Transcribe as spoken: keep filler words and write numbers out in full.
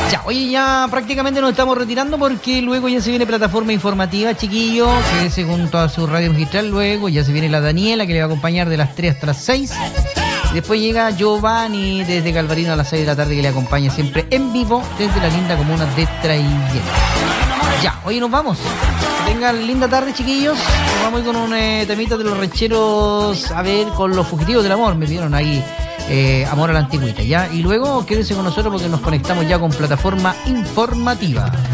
Ya, oye, ya prácticamente nos estamos retirando porque luego ya se viene plataforma informativa, chiquillos, quédese junto a su radio magistral. Luego ya se viene la Daniela, que le va a acompañar de las tres hasta las seis. Después llega Giovanni desde Calvarino a las seis de la tarde, que le acompaña siempre en vivo desde la linda comuna de Traillén. Ya, oye, nos vamos. Que tengan linda tarde, chiquillos. Nos vamos con un eh, temita de los rancheros, a ver, con los fugitivos del amor. Me pidieron ahí eh, Amor a la Antigüita, ¿ya? Y luego quédense con nosotros porque nos conectamos ya con plataforma informativa.